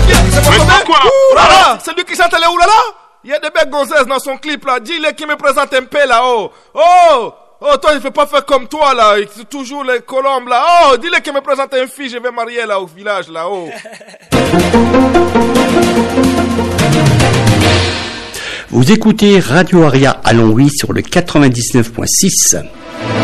C'est mon copain. Oulala, c'est lui qui chante les oulala. Il y a des belles gonzesses dans son clip là. Dis-le qui me présente un peu là. Oh, toi, il ne fait pas faire comme toi, là. C'est toujours les colombes, là. Oh, dis-le qu'il me présente une fille, je vais marier, là, au village, là. Oh. Vous écoutez Radio Aria à Longwy sur le 99.6.